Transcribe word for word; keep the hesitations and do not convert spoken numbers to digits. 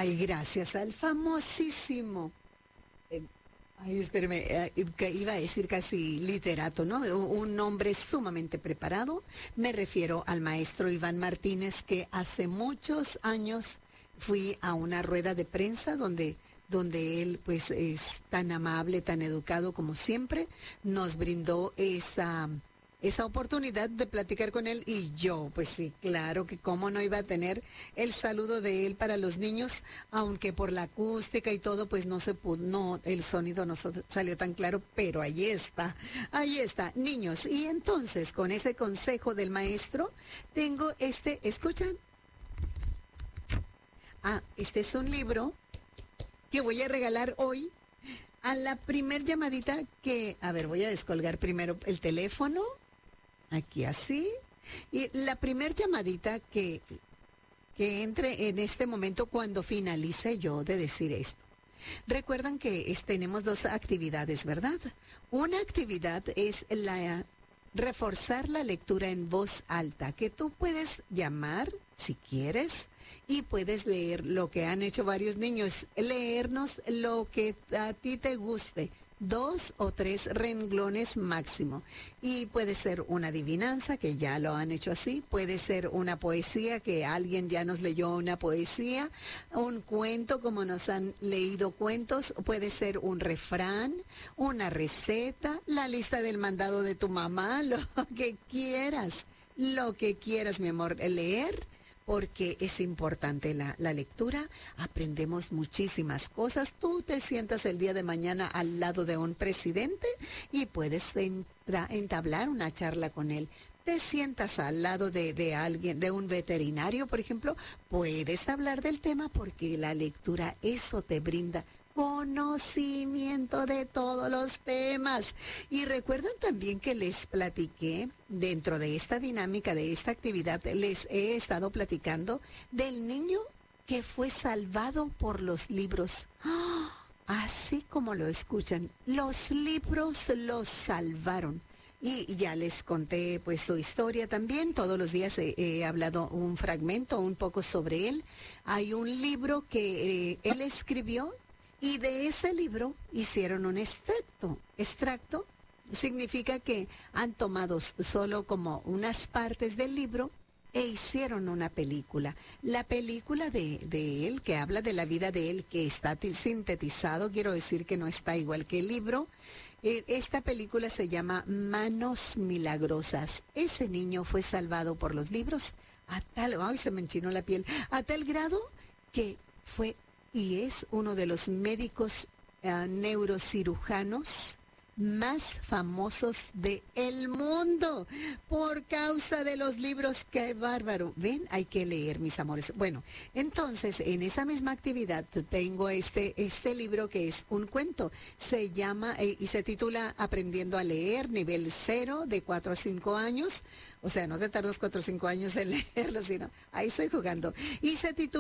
Ay, gracias al famosísimo. eh, Ay, espérame, eh, que iba a decir casi literato, ¿no? Un un hombre sumamente preparado. Me refiero al maestro Iván Martínez, que hace muchos años fui a una rueda de prensa donde, donde él, pues, es tan amable, tan educado como siempre, nos brindó esa esa oportunidad de platicar con él y yo, pues sí, claro que cómo no iba a tener el saludo de él para los niños, aunque por la acústica y todo, pues no se pudo, no, el sonido no so- salió tan claro, pero ahí está, ahí está, niños. Y entonces, con ese consejo del maestro, tengo este, ¿escuchan? Ah, este es un libro que voy a regalar hoy a la primer llamadita que, a ver, voy a descolgar primero el teléfono. Aquí así. Y la primer llamadita que, que entre en este momento cuando finalice yo de decir esto. Recuerdan que es- tenemos dos actividades, ¿verdad? Una actividad es la reforzar la lectura en voz alta, que tú puedes llamar si quieres y puedes leer lo que han hecho varios niños, leernos lo que a ti te guste, dos o tres renglones máximo. Y puede ser una adivinanza, que ya lo han hecho así, puede ser una poesía, que alguien ya nos leyó una poesía, un cuento, como nos han leído cuentos, puede ser un refrán, una receta, la lista del mandado de tu mamá, lo que quieras, lo que quieras, mi amor, leer. Porque es importante la, la lectura, aprendemos muchísimas cosas. Tú te sientas el día de mañana al lado de un presidente y puedes entra- entablar una charla con él. Te sientas al lado de, de alguien, de un veterinario, por ejemplo, puedes hablar del tema porque la lectura eso te brinda conocimiento de todos los temas. Y recuerdan también que les platiqué dentro de esta dinámica, de esta actividad, les he estado platicando del niño que fue salvado por los libros. ¡Ah! Así como lo escuchan, los libros los salvaron. Y ya les conté pues su historia también. Todos los días he, he hablado un fragmento, un poco sobre él. Hay un libro que eh, él escribió y de ese libro hicieron un extracto. Extracto significa que han tomado s- solo como unas partes del libro e hicieron una película. La película de, de él, que habla de la vida de él, que está ti- sintetizado, quiero decir que no está igual que el libro. Eh, Esta película se llama Manos Milagrosas. Ese niño fue salvado por los libros a tal, ay, se me enchinó la piel, a tal grado que fue y es uno de los médicos eh, neurocirujanos más famosos de el mundo por causa de los libros. ¡Qué bárbaro! Ven, hay que leer, mis amores. Bueno, entonces en esa misma actividad tengo este este libro que es un cuento. Se llama eh, y se titula Aprendiendo a leer, nivel cero, de cuatro a cinco años. O sea, no te tardas cuatro o cinco años en leerlo, sino ahí estoy jugando. Y se titula